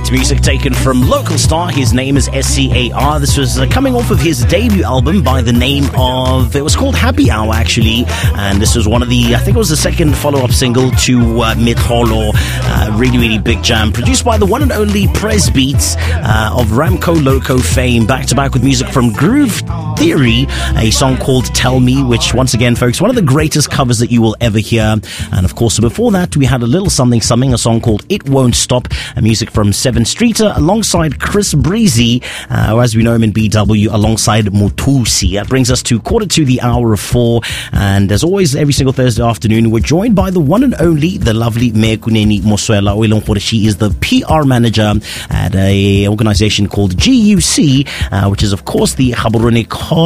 Perfect music taken from local star. His name is SCAR. This was coming off of his debut album by the name of, it was called Happy Hour actually, and this was one of the, I think it was the second follow-up single to Mitholo, really, really big jam, produced by the one and only Prez Beats of Ramco Loco fame, back-to-back with music from Groove Theory, a song called Tell Me, which once again, folks, one of the greatest covers that you will ever hear. And of course, before that, we had a little something, a song called It Won't Stop, music from Seven Streeter alongside Chris Breezy, or as we know him in BW, alongside Mutusi. That brings us to 4:45, and as always, every single Thursday afternoon, we're joined by the one and only, the lovely Mekuneni Moswela. She is the PR manager at a organization called GUC, which is of course the Gaborone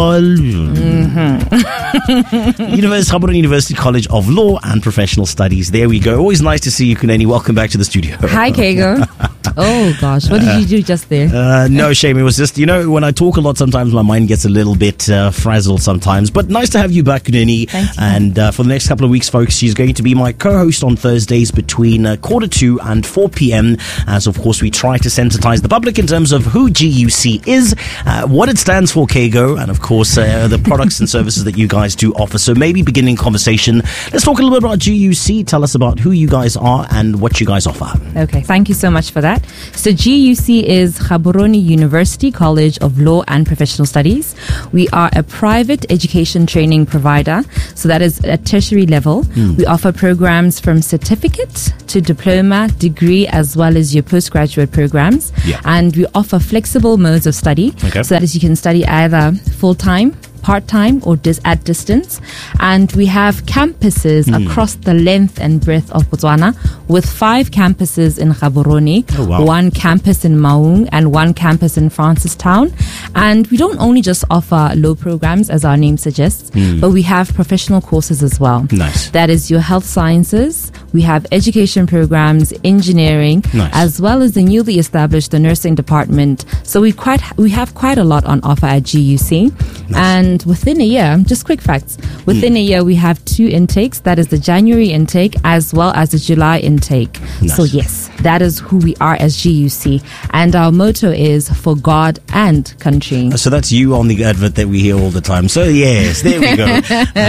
Gaborone University College of Law and Professional Studies. There we go. Always nice to see you, Kuneni. Welcome back to the studio. Hi, Kego. Oh gosh, what did you do just there? No shame. It was just, when I talk a lot, sometimes my mind gets a little bit frazzled sometimes. But nice to have you back, Kuneni. Thank you. And for the next couple of weeks, folks, she's going to be my co-host on Thursdays between 2:45 and 4 p.m. As of course we try to sensitize the public in terms of who GUC is, what it stands for, Kego, and of course the products and services that you guys do offer. So maybe beginning conversation, let's talk a little bit about GUC. Tell us about who you guys are and what you guys offer. Okay, thank you so much for that. So GUC is Gaborone University College of Law and Professional Studies. We are a private education training provider, so that is at tertiary level. We offer programs from certificate to diploma, degree, as well as your postgraduate programs. And we offer flexible modes of study, so that is you can study either full-time, part-time, or at distance. And we have campuses across the length and breadth of Botswana, with 5 campuses in Gaborone, 1 campus in Maung, and 1 campus in Francistown. And we don't only just offer law programs, as our name suggests, but we have professional courses as well. Nice. That is your health sciences. We have education programs, engineering, as well as the newly established the nursing department. So we have quite a lot on offer at GUC. And within a year, just quick facts, within a year we have 2 intakes. That is the January intake as well as the July intake. So yes, that is who we are as GUC. And our motto is for God and country. So that's you on the advert that we hear all the time. So yes, there we go.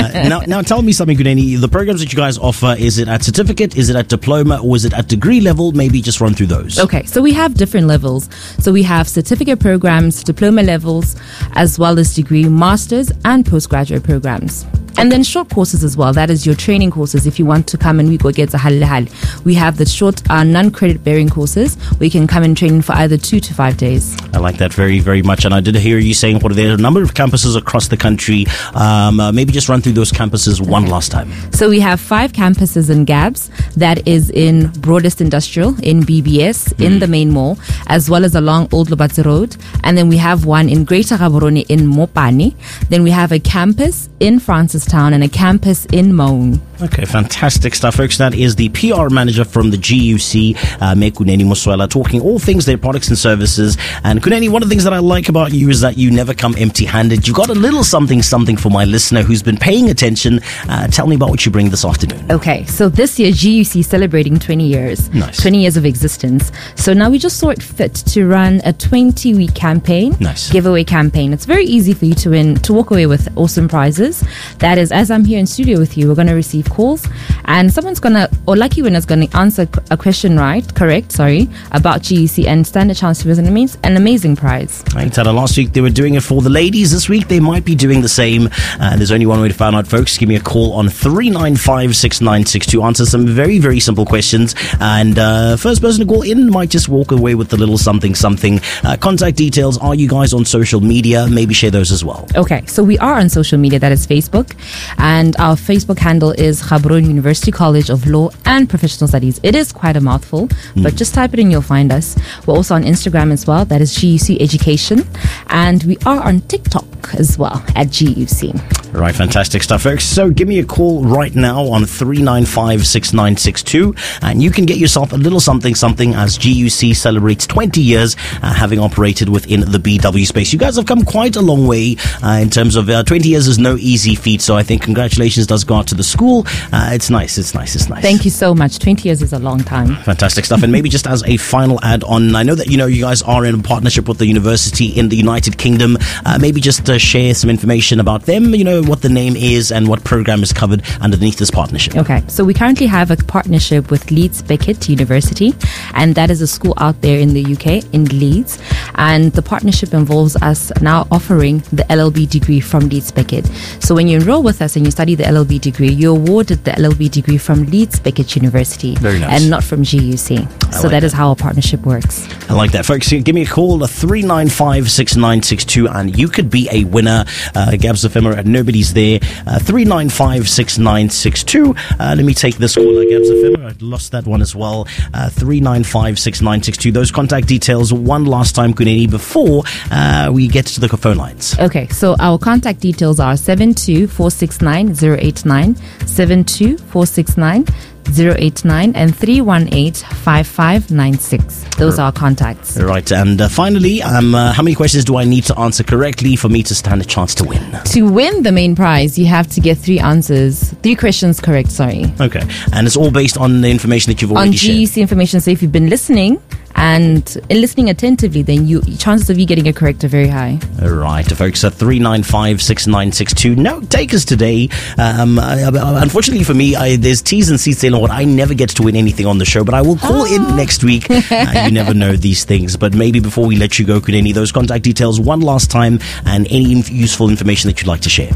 Now tell me something, Kuneni. The programs that you guys offer, is it at certificate, is it at diploma, or is it at degree level? Maybe just run through those. Okay, so we have different levels. So we have certificate programs, diploma levels, as well as degree, master's, and postgraduate programs. And then short courses as well. That is your training courses. If you want to come and we go get a hal, we have the short non-credit bearing courses where you can come and train for either 2 to 5 days. I like that very, very much. And I did hear you saying there are a number of campuses across the country. Maybe just run through those campuses one last time. So we have 5 campuses in GABS. That is in Broadest Industrial, in BBS, in the main mall, as well as along Old Lobatse Road. And then we have one in Greater Gaborone in Mopani. Then we have a campus in Francistown and a campus in Maung. Okay, fantastic stuff, folks. That is the PR manager from the GUC, Mekuneni Moswela, talking all things their products and services. And Kuneni, one of the things that I like about you is that you never come empty-handed. You got a little something for my listener who's been paying attention. Tell me about what you bring this afternoon. Okay, so this year GUC is celebrating 20 years. Nice. 20 years of existence. So now we just saw it fit to run a 20-week campaign. Nice. Giveaway campaign. It's very easy for you to win, to walk away with awesome prizes. That is, as I'm here in studio with you, we're going to receive calls, and someone's lucky winner's gonna answer a question correct, about GUC and stand a chance to win an amazing prize. I tell her last week they were doing it for the ladies. This week they might be doing the same. There's only one way to find out, folks. Give me a call on 3956962. Answer some very, very simple questions, and first person to call in might just walk away with a little something. Contact details. Are you guys on social media? Maybe share those as well. Okay, so we are on social media. That is Facebook, and our Facebook handle is Gaborone University College of Law and Professional Studies. It is quite a mouthful, but just type it in, you'll find us. We're also on Instagram as well. That is GUC Education, and we are on TikTok as well at GUC. Right, fantastic stuff, folks. So give me a call right now on 395-6962, and you can get yourself a little something as GUC celebrates 20 years having operated within the BW space. You guys have come quite a long way in terms of 20 years is no easy feat, so I think congratulations does go out to the school. It's nice. Thank you so much. 20 years is a long time. Fantastic stuff. And maybe just as a final add-on, I know that you guys are in a partnership with the university in the United Kingdom. Maybe just share some information about them, what the name is and what program is covered underneath this partnership. Okay, so we currently have a partnership with Leeds Beckett University, and that is a school out there in the UK, in Leeds. And the partnership involves us now offering the LLB degree from Leeds Beckett. So when you enroll with us and you study the LLB degree, you're awarded the LLB degree from Leeds Beckett University. Very nice. And not from GUC. So that is how our partnership works. I like that. Folks, give me a call, 395-6962, and you could be a winner. Gabs Ephemera, nobody's there. 395-6962. Let me take this caller, Gabs Ephemera. I lost that one as well. 395-6962. Those contact details one last time, Kuneni, before we get to the phone lines. Okay, so our contact details are 72469089, 72469089, and 318-5596. Those are our contacts. Right, and finally, how many questions do I need to answer correctly for me to stand a chance to win? To win the main prize, you have to get 3 questions correct, sorry. Okay, and it's all based on the information that you've already shared? On GEC information, so if you've been listening, and listening attentively, then chances of you getting it correct are very high. All right, folks, 395-6962. No takers today. Unfortunately for me, there's T's and C's saying, Lord, I never get to win anything on the show, but I will call in next week. You never know these things. But maybe before we let you go, Kuneni, those contact details one last time, and any useful information that you'd like to share.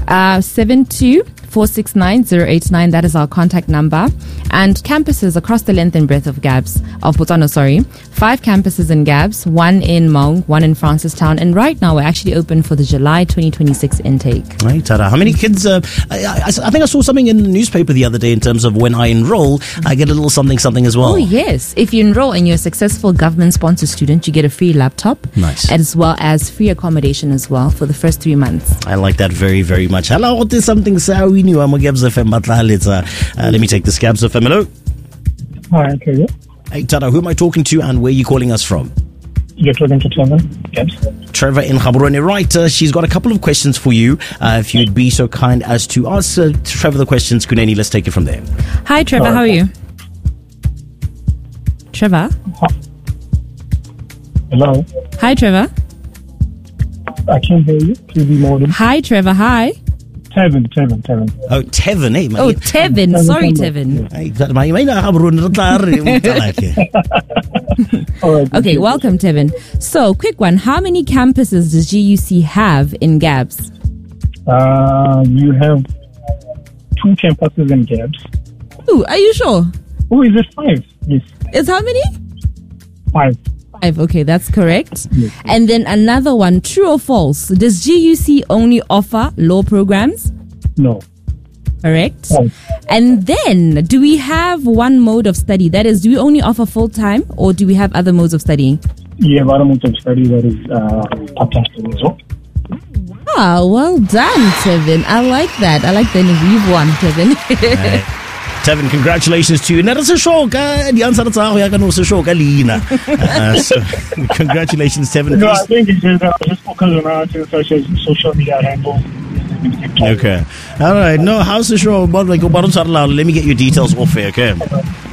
72469089, that is our contact number. And campuses across the length and breadth of Botswana, 5 campuses in Gabs, 1 in Maung, 1 in Francistown, and right now we're actually open for the July 2026 intake. Right, Tara. How many kids? I think I saw something in the newspaper the other day in terms of when I enroll, I get a little something as well. Oh yes, if you enroll and you're a successful government-sponsored student, you get a free laptop. Nice. As well as free accommodation as well for the first 3 months. I like that very, very much. Hello, what is something so we knew? I'm a Gabs FM, but let me take this Gabs FM. Hello. Hi, okay. Hey, Tara, who am I talking to and where are you calling us from? You're talking to Trevor. Yes. Trevor in Gaborone. Right, she's got a couple of questions for you. If you'd be so kind as to ask Trevor the questions, Kuneni, let's take it from there. Hi, Trevor. How are you? Trevor? Hello? Hi, Trevor. I can't hear you. Please be more than... Hi, Trevor. Hi. Tevin. Oh, Tevin. Hey, oh, Tevin. Sorry, Tevin. Okay, welcome, Tevin. So, quick one. How many campuses does GUC have in Gabs? You have 2 campuses in Gabs. Ooh, are you sure? Oh, is it 5? Yes. It's how many? 5. 5, okay, that's correct. Yes. And then another one, true or false? Does GUC only offer law programs? No. Correct. Yes. And then, do we have one mode of study? That is, do we only offer full-time or do we have other modes of study? You have other modes of study that is part-time study as well. Ah, well done, Tevin. I like that. I like the we've won, Tevin. Tevin, congratulations to you. So, congratulations, Tevin. No, I think it's just focus on such as social media handles. Okay. All right. No, how's the show? Let me get your details off here, okay?